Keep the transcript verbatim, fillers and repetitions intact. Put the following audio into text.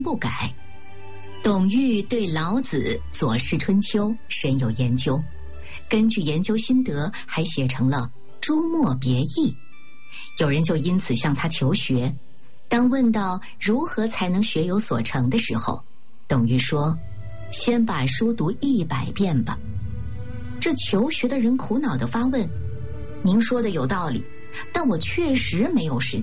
不改。董玉对老子《左氏春秋》深有研究，根据研究心得还写成了《诸墨别义》。有人就因此向他求学。当问到如何才能学有所成的时候，董玉说：“先把书读一百遍吧。”这求学的人苦恼地发问：“您说的有道理，但我确实没有时间。”